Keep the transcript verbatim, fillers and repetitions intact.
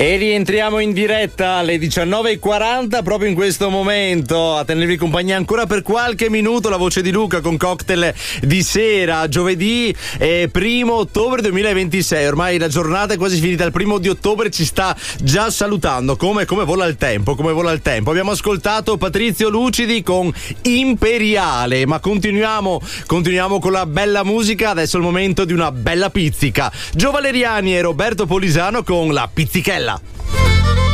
E rientriamo in diretta alle diciannove e quaranta, proprio in questo momento, a tenervi compagnia ancora per qualche minuto. La voce di Luca con Cocktail di sera, giovedì eh, primo ottobre duemilaventisei. Ormai la giornata è quasi finita, il primo di ottobre ci sta già salutando. Come, come vola il tempo, come vola il tempo. Abbiamo ascoltato Patrizio Lucidi con Imperiale, ma continuiamo, continuiamo con la bella musica. Adesso è il momento di una bella pizzica. Gio Valeriani e Roberto Polisano con La Pizzichella.